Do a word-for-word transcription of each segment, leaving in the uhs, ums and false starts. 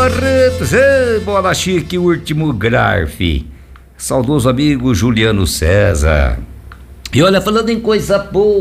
Barretos, ei, bola chique, último Grarfe. Saudoso amigo Juliano César. E olha, falando em coisa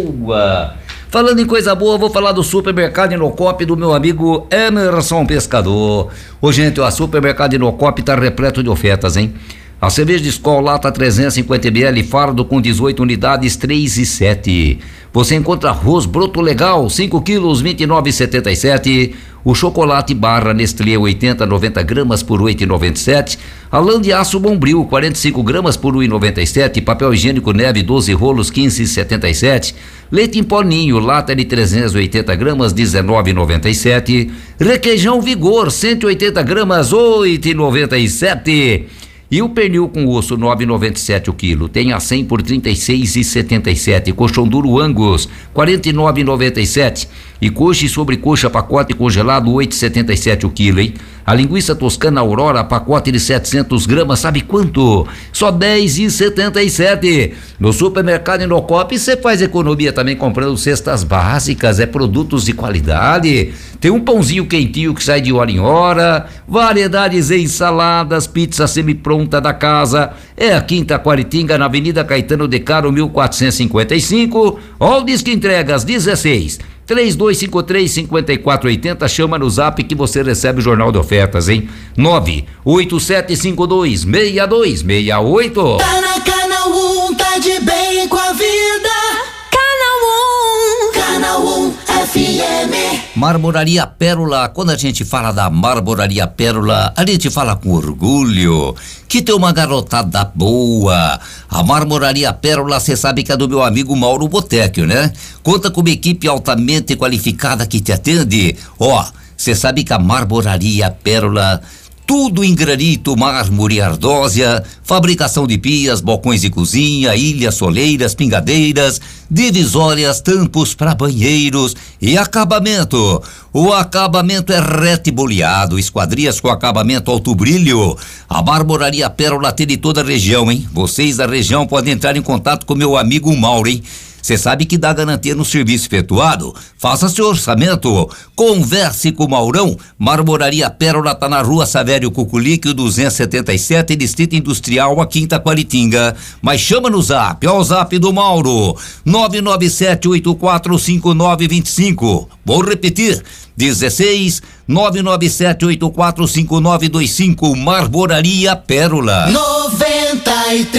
boa, falando em coisa boa, vou falar do supermercado Inocop do meu amigo Emerson Pescador. Ô gente, o supermercado Inocop tá repleto de ofertas, hein? A cerveja de Skol lata trezentos e cinquenta mililitros, fardo com dezoito unidades, três e sete. Você encontra arroz broto legal, cinco quilos, vinte e nove e setenta e sete. O chocolate barra Nestlé oitenta, noventa gramas por oito e noventa e sete. A lã de aço Bombril, quarenta e cinco gramas por um e noventa e sete. Papel higiênico Neve, doze rolos, quinze e setenta e sete. Leite em pó Ninho, lata de trezentos e oitenta gramas, dezenove e noventa e sete. Requeijão Vigor, cento e oitenta gramas, oito e noventa e sete. E o pernil com osso, nove e noventa e sete o quilo. Tem a cem por trinta e seis e setenta e sete. Colchão duro Angus, quarenta e nove e noventa e sete. E coxa e sobrecoxa pacote congelado, oito e setenta e sete o quilo, hein? A linguiça toscana Aurora, pacote de setecentos gramas, sabe quanto? Só dez e setenta e sete. No supermercado Inocop você faz economia também comprando cestas básicas, é produtos de qualidade. Tem um pãozinho quentinho que sai de hora em hora, variedades em saladas, pizza semi-pronta da casa. É a Quinta Quaritinga, na Avenida Caetano de Caro, mil quatrocentos e cinquenta e cinco. Ó o Disque Entregas, dezesseis três dois cinco três, cinco quatro oito zero. Chama no zap que você recebe o jornal de ofertas, hein? nove oito sete cinco dois, seis dois seis oito. Tá na Canal um, tá de bem com a vida. Canal um, Canal um F M. Marmoraria Pérola. Quando a gente fala da Marmoraria Pérola, a gente fala com orgulho que tem uma garotada boa. A Marmoraria Pérola, você sabe que é do meu amigo Mauro Botecchio, né? Conta com uma equipe altamente qualificada que te atende. Ó, você sabe que a Marmoraria Pérola, tudo em granito, mármore e ardósia, fabricação de pias, balcões de cozinha, ilhas, soleiras, pingadeiras, divisórias, tampos para banheiros e acabamento. O acabamento é reto e boleado, esquadrias com acabamento alto brilho. A Marmoraria Pérola tem de toda a região, hein? Vocês da região podem entrar em contato com meu amigo Mauro, hein? Você sabe que dá garantia no serviço efetuado? Faça seu orçamento. Converse com o Maurão. Marmoraria Pérola tá na rua Savério Cuculique, duzentos e setenta e sete, Distrito Industrial, a Quinta Quaritinga. Mas chama no zap, ó o zap do Mauro, nove nove sete oito quatro cinco nove dois cinco. Vou repetir, dezesseis nove nove sete oito quatro cinco nove dois cinco. Marmoraria Pérola. noventa e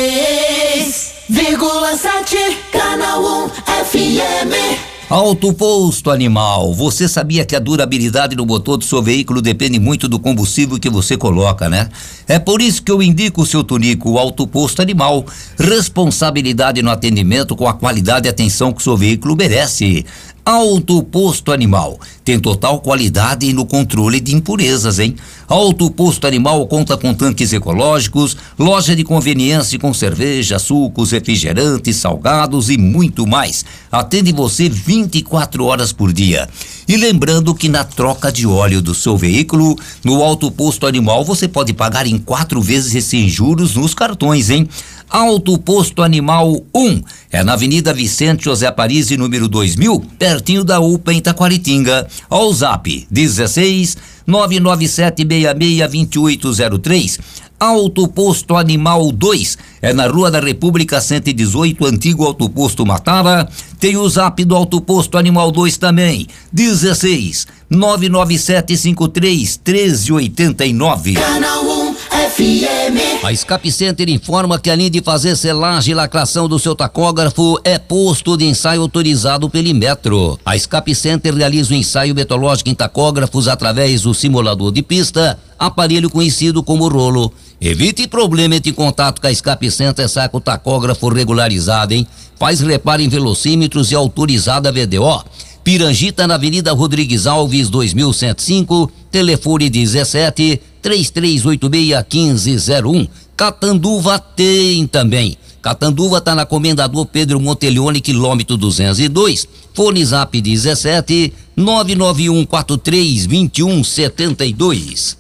três vírgula sete Canal um F M. Auto Posto Animal. Você sabia que a durabilidade do motor do seu veículo depende muito do combustível que você coloca, né? É por isso que eu indico o seu Tunico, o Auto Posto Animal. Responsabilidade no atendimento com a qualidade e atenção que o seu veículo merece. Auto Posto Animal tem total qualidade no controle de impurezas, hein? Auto Posto Animal conta com tanques ecológicos, loja de conveniência com cerveja, sucos, refrigerantes, salgados e muito mais. Atende você vinte e quatro horas por dia. E lembrando que na troca de óleo do seu veículo, no Auto Posto Animal você pode pagar em quatro vezes sem juros nos cartões, hein? Auto Posto Animal um, é na Avenida Vicente José Paris, número dois mil, pertinho da U P A em Taquaritinga. Ao zap dezesseis nove nove sete seis seis dois oito zero três. Auto Posto Animal dois, é na Rua da República cento e dezoito, antigo Auto Posto Matara. Tem o zap do Auto Posto Animal dois também, dezesseis nove nove sete cinco três um três oito nove. Canal um F M. A Escape Center informa que além de fazer selagem e lacração do seu tacógrafo, é posto de ensaio autorizado pelo Inmetro. A Escape Center realiza o ensaio metrológico em tacógrafos através do simulador de pista, aparelho conhecido como rolo. Evite problema entre em contato com a Escape Center, saca o tacógrafo regularizado, hein? Faz reparo em velocímetros e autorizada V D O. Pirangita, na Avenida Rodrigues Alves, dois mil cento e cinco, telefone dezessete, três três oito seis, quinze zero um. Catanduva tem também. Catanduva tá na Comendador Pedro Monteleone, quilômetro duzentos e dois. Fone zap dezessete, nove nove um quatro três, dois um sete dois.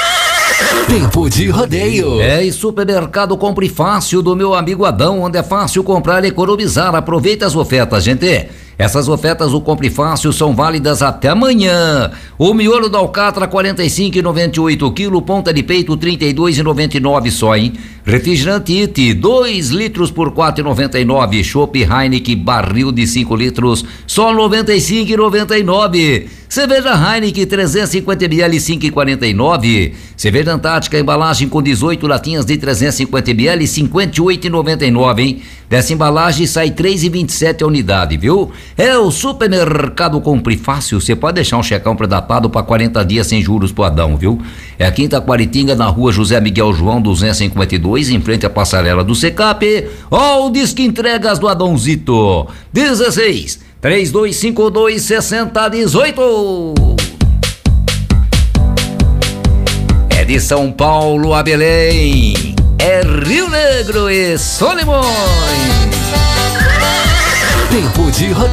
Tempo de rodeio. É, e Supermercado Compre Fácil do meu amigo Adão, onde é fácil comprar e economizar. Aproveita as ofertas, gente. Essas ofertas do Compre Fácil são válidas até amanhã. O miolo da alcatra quarenta e cinco e noventa e oito quilo, ponta de peito trinta e dois e noventa e nove só, hein? Refrigerante Iti, dois litros por quatro e noventa e nove. Chopp Heineken barril de cinco litros, só noventa e cinco e noventa e nove. Cerveja Heineken trezentos e cinquenta mililitros, cinco e quarenta e nove. Cerveja Antártica embalagem com dezoito latinhas de trezentos e cinquenta mililitros, cinquenta e oito e noventa e nove, hein? Dessa embalagem sai três e vinte e sete a unidade, viu? É o Supermercado Compre Fácil. Você pode deixar um checão pré-datado para quarenta dias sem juros pro Adão, viu? É aqui em Taquaritinga, na rua José Miguel João duzentos e cinquenta e dois, em frente à passarela do Secap. Ó, o disque entregas do Adãozito. dezesseis, três dois cinco dois, seis zero um oito. É de São Paulo a Belém, é Rio Negro e Solimões. Tempo de rodeio.